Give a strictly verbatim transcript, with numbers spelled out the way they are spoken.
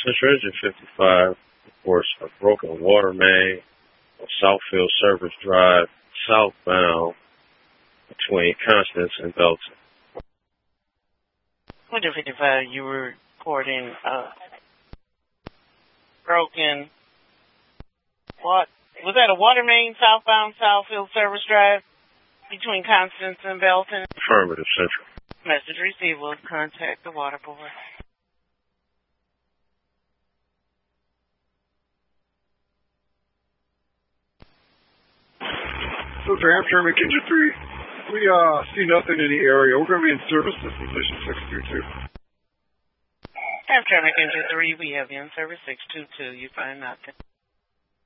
Central Engine fifty-five reports a broken water main on Southfield Service Drive, southbound between Constance and Belton. Winter fifty-five, you were reporting uh, broken, what, was that a water main southbound Southfield Service Drive between Constance and Belton? Affirmative, Central. Message received. Will contact the water board. So for Hampshire McKinsey three, we uh, see nothing in the area. We're going to be in service to position six two two. Hampshire McKinsey three, we have you in service six two two. You find nothing.